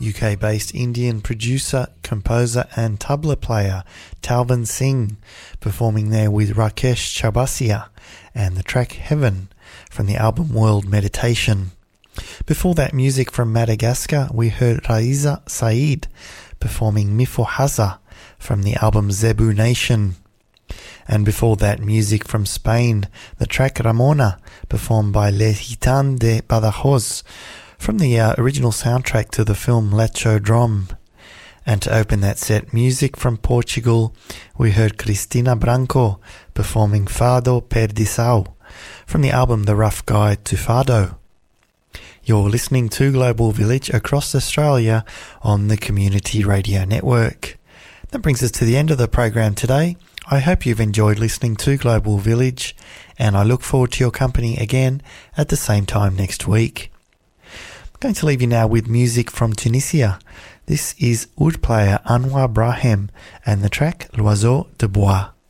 UK-based Indian producer, composer and tabla player Talvin Singh, performing there with Rakesh Chaubasiya and the track Heaven from the album World Meditation. Before that, music from Madagascar, we heard Raiza Saeed performing Mifohaza from the album Zebu Nation. And before that, music from Spain, the track Ramona, performed by Les Gitans de Badajoz from the original soundtrack to the film Lachodrome. And to open that set, music from Portugal, we heard Cristina Branco performing Fado Perdição from the album The Rough Guide to Fado. You're listening to Global Village across Australia on the Community Radio Network. That brings us to the end of the program today. I hope you've enjoyed listening to Global Village, and I look forward to your company again at the same time next week. I'm going to leave you now with music from Tunisia. This is oud player Anwar Brahim and the track L'Oiseau de Bois.